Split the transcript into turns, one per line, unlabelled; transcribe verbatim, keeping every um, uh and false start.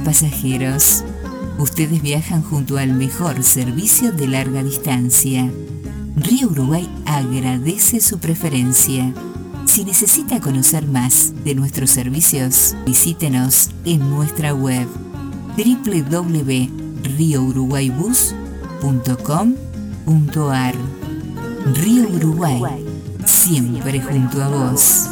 pasajeros. Ustedes viajan junto al mejor servicio de larga distancia. Río Uruguay agradece su preferencia. Si necesita conocer más de nuestros servicios, visítenos en nuestra web doble u doble u doble u punto río uruguay bus punto com punto ar. Río Uruguay, siempre junto a vos.